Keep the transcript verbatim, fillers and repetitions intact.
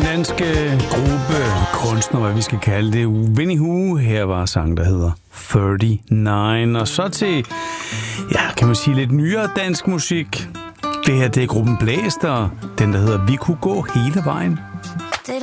danske gruppe, kunstner, hvad vi skal kalde det, Winnie Hu. Her var sang, der hedder treogtredive. Og så til, ja, kan man sige lidt nyere dansk musik. Det her, det er gruppen Blæster, den der hedder Vi kunne gå hele vejen.